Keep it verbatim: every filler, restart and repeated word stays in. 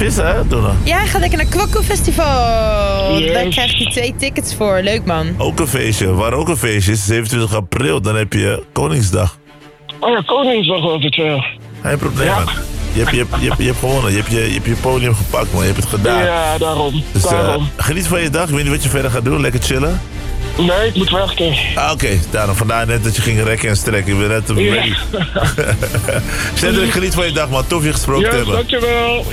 vissen, hè, Donna? Ja, hij gaat lekker naar Kwakko Festival. Yes. Daar krijgt hij twee tickets voor. Leuk, man. Ook een feestje. Waar ook een feestje is, zevenentwintig april, dan heb je Koningsdag. Oh ja, Koningsdag was het, ja. Geen probleem, Ja. man. Je hebt, je, hebt, je, hebt, je hebt gewonnen. Je hebt je, je hebt je podium gepakt, man. Je hebt het gedaan. Ja, daarom. Dus eh, daarom. geniet van je dag. Ik weet niet wat je verder gaat doen. Lekker chillen. Nee, ik moet werken. Ah, oké. Okay. Daarom vandaar net dat je ging rekken en strekken. Ik ben net Ja. ready. Cedric, geniet van je dag, man. Tof je gesproken te Ja, hebben. dankjewel.